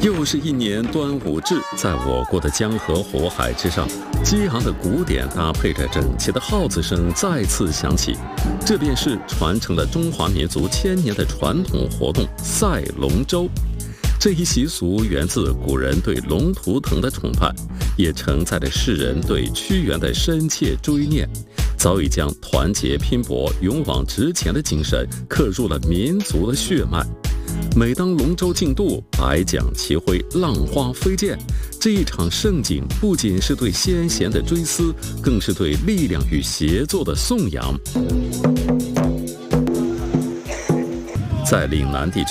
又是一年端午至，在我国的江河湖海之上，激昂的鼓点搭配着整齐的号子声再次响起，这便是传承了中华民族千年的传统活动赛龙舟。这一习俗源自古人对龙图腾的崇拜，也承载着世人对屈原的深切追念，早已将团结拼搏、勇往直前的精神刻入了民族的血脉。每当龙舟竞渡，百桨齐挥，浪花飞溅，这一场盛景不仅是对先贤的追思，更是对力量与协作的颂扬。在岭南地区，